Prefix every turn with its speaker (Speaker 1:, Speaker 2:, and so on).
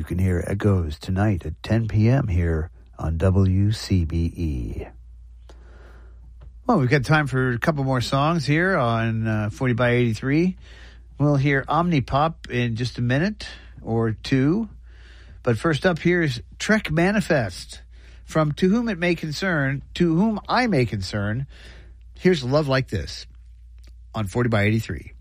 Speaker 1: can hear Echoes tonight at 10 p.m. here on WCBE. Well, we've got time for a couple more songs here on 40 by 83. We'll hear Omnipop in just a minute or two. But first up here is Trek Manifest from To Whom I May Concern. Here's Love Like This on 40 by 83.